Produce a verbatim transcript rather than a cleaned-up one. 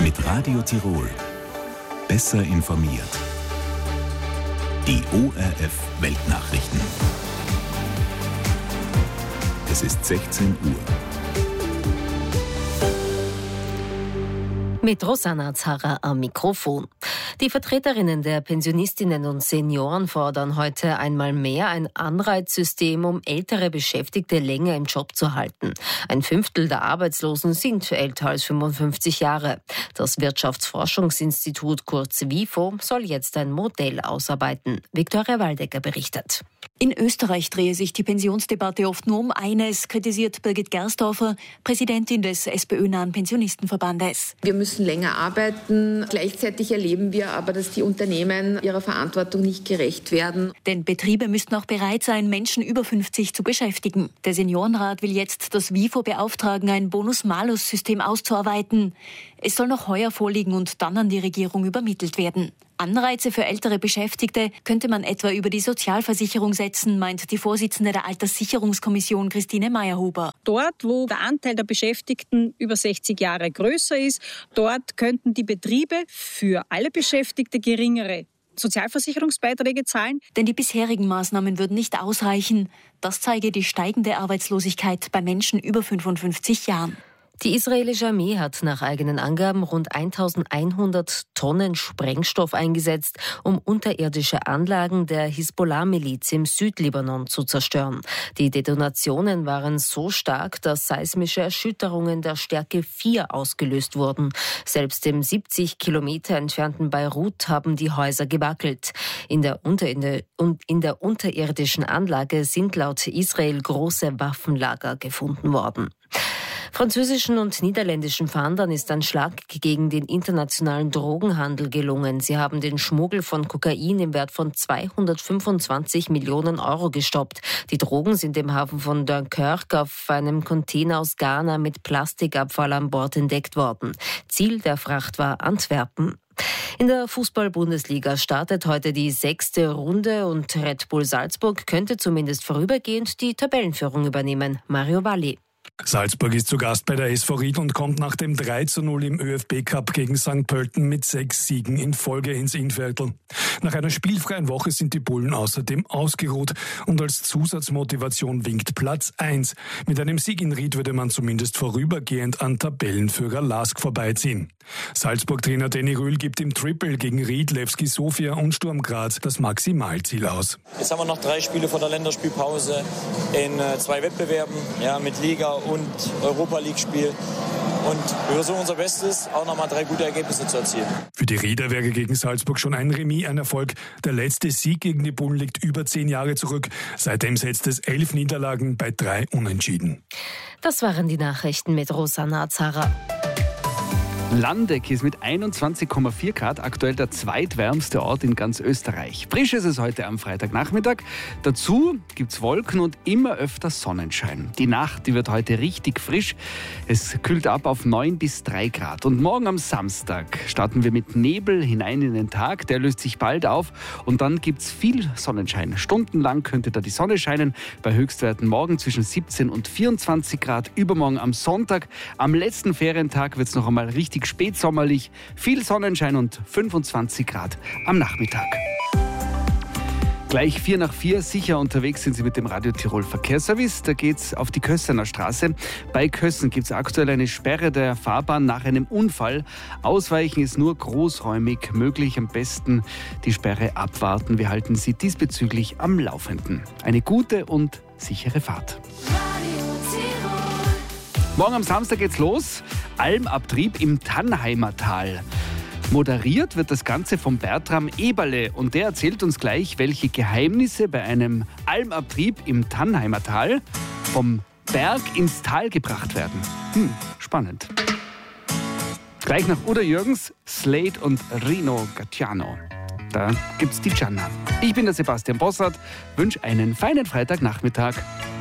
Mit Radio Tirol. Besser informiert. Die O R F Weltnachrichten. Es ist sechzehn Uhr. Mit Rosanna Zara am Mikrofon. Die Vertreterinnen der Pensionistinnen und Senioren fordern heute einmal mehr ein Anreizsystem, um ältere Beschäftigte länger im Job zu halten. Ein Fünftel der Arbeitslosen sind älter als fünfundfünfzig Jahre. Das Wirtschaftsforschungsinstitut, kurz WIFO, soll jetzt ein Modell ausarbeiten. Viktoria Waldecker berichtet. In Österreich drehe sich die Pensionsdebatte oft nur um eines, kritisiert Birgit Gersdorfer, Präsidentin des SPÖ-nahen Pensionistenverbandes. Wir müssen länger arbeiten. Gleichzeitig erleben wir aber, dass die Unternehmen ihrer Verantwortung nicht gerecht werden. Denn Betriebe müssten auch bereit sein, Menschen über fünfzig zu beschäftigen. Der Seniorenrat will jetzt das WIFO beauftragen, ein Bonus-Malus-System auszuarbeiten. Es soll noch heuer vorliegen und dann an die Regierung übermittelt werden. Anreize für ältere Beschäftigte könnte man etwa über die Sozialversicherung setzen, meint die Vorsitzende der Alterssicherungskommission Christine Meyerhuber. Dort, wo der Anteil der Beschäftigten über sechzig Jahre größer ist, dort könnten die Betriebe für alle Beschäftigte geringere Sozialversicherungsbeiträge zahlen. Denn die bisherigen Maßnahmen würden nicht ausreichen. Das zeige die steigende Arbeitslosigkeit bei Menschen über fünfundfünfzig Jahren. Die israelische Armee hat nach eigenen Angaben rund eintausendeinhundert Tonnen Sprengstoff eingesetzt, um unterirdische Anlagen der Hisbollah-Miliz im Südlibanon zu zerstören. Die Detonationen waren so stark, dass seismische Erschütterungen der Stärke vier ausgelöst wurden. Selbst im siebzig Kilometer entfernten Beirut haben die Häuser gewackelt. In der, unter, in der, in der unterirdischen Anlage sind laut Israel große Waffenlager gefunden worden. Französischen und niederländischen Fahndern ist ein Schlag gegen den internationalen Drogenhandel gelungen. Sie haben den Schmuggel von Kokain im Wert von zweihundertfünfundzwanzig Millionen Euro gestoppt. Die Drogen sind im Hafen von Dunkerque auf einem Container aus Ghana mit Plastikabfall an Bord entdeckt worden. Ziel der Fracht war Antwerpen. In der Fußball-Bundesliga startet heute die sechste Runde und Red Bull Salzburg könnte zumindest vorübergehend die Tabellenführung übernehmen. Mario Valli. Salzburg ist zu Gast bei der S V Ried und kommt nach dem drei zu null im ÖFB-Cup gegen Sankt Pölten mit sechs Siegen in Folge ins Innviertel. Nach einer spielfreien Woche sind die Bullen außerdem ausgeruht und als Zusatzmotivation winkt Platz eins. Mit einem Sieg in Ried würde man zumindest vorübergehend an Tabellenführer Lask vorbeiziehen. Salzburg-Trainer Danny Rühl gibt im Triple gegen Ried, Levski Sofia und Sturm Graz das Maximalziel aus. Jetzt haben wir noch drei Spiele vor der Länderspielpause in äh, zwei Wettbewerben, ja, mit Liga und Europa League Spiel. Und wir versuchen unser Bestes, auch nochmal drei gute Ergebnisse zu erzielen. Für die Rieder wäre gegen Salzburg schon ein Remis ein Erfolg. Der letzte Sieg gegen die Bullen liegt über zehn Jahre zurück. Seitdem setzt es elf Niederlagen bei drei Unentschieden. Das waren die Nachrichten mit Rosanna Zara. Landeck ist mit einundzwanzig Komma vier Grad aktuell der zweitwärmste Ort in ganz Österreich. Frisch ist es heute am Freitagnachmittag. Dazu gibt's Wolken und immer öfter Sonnenschein. Die Nacht, die wird heute richtig frisch. Es kühlt ab auf neun bis drei Grad. Und morgen am Samstag starten wir mit Nebel hinein in den Tag. Der löst sich bald auf und dann gibt's viel Sonnenschein. Stundenlang könnte da die Sonne scheinen. Bei Höchstwerten morgen zwischen siebzehn und vierundzwanzig Grad. Übermorgen am Sonntag. Am letzten Ferientag wird's noch einmal richtig spätsommerlich, viel Sonnenschein und fünfundzwanzig Grad am Nachmittag. Gleich vier nach vier, sicher unterwegs sind Sie mit dem Radio Tirol Verkehrsservice. Da geht's auf die Kössener Straße. Bei Kössen gibt's aktuell eine Sperre der Fahrbahn nach einem Unfall. Ausweichen ist nur großräumig möglich. Am besten die Sperre abwarten. Wir halten Sie diesbezüglich am Laufenden. Eine gute und sichere Fahrt. Morgen am Samstag geht's los. Almabtrieb im Tannheimer Tal. Moderiert wird das Ganze vom Bertram Eberle und der erzählt uns gleich, welche Geheimnisse bei einem Almabtrieb im Tannheimer Tal vom Berg ins Tal gebracht werden. Hm, spannend. Gleich nach Uda Jürgens, Slade und Rino Gacciano. Da gibt's die Gianna. Ich bin der Sebastian Bossart, wünsche einen feinen Freitagnachmittag.